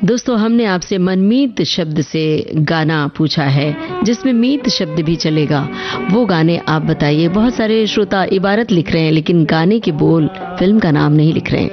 दोस्तों, हमने आपसे मनमीत शब्द से गाना पूछा है जिसमें मीत शब्द भी चलेगा। वो गाने आप बताइए। बहुत सारे श्रोता इबारत लिख रहे हैं लेकिन गाने के बोल, फिल्म का नाम नहीं लिख रहे हैं।